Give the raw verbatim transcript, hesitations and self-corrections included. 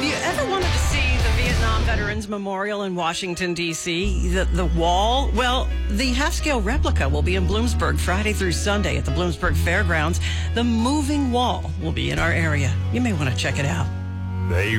Have you ever wanted to see the Vietnam Veterans Memorial in Washington, D C? The, the wall? Well, the half-scale replica will be in Bloomsburg Friday through Sunday at the Bloomsburg Fairgrounds. The moving wall will be in our area. You may want to check it out. They